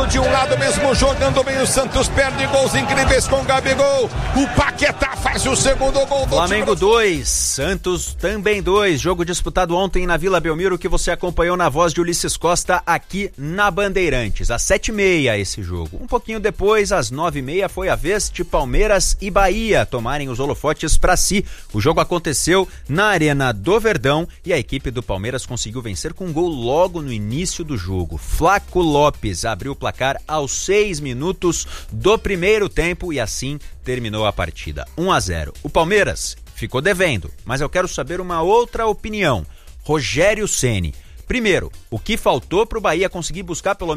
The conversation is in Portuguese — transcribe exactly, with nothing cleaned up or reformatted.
de um lado mesmo, jogando bem o Santos, perde gols incríveis com o Gabigol. O Paquetá faz o segundo gol do Flamengo dois, Santos também dois. Jogo disputado ontem na Vila Belmiro, que você acompanhou na voz de Ulisses Costa aqui na Bandeirantes. Às sete e meia esse jogo. Um pouquinho depois, às nove e meia, foi a vez de Palmeiras e Bahia tomarem os holofotes para si. O jogo aconteceu na Arena do Verdão e a equipe do Palmeiras conseguiu vencer com um gol logo no início do jogo. Flaco Lopes abriu o placar aos seis minutos do primeiro tempo e assim terminou a partida. um a zero. O Palmeiras ficou devendo, mas eu quero saber uma outra opinião. Rogério Ceni. Primeiro, o que faltou para o Bahia conseguir buscar pelo